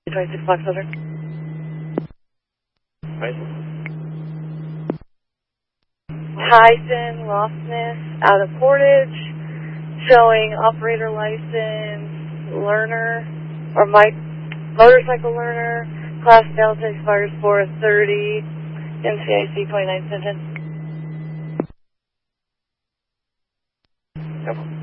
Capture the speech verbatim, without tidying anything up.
twenty-six Fox Over. Tyson Lofness out of Portage, showing operator license, learner, or Mike, motorcycle learner, class Delta expires four thirty, N C I C twenty-nine Centen. Yep.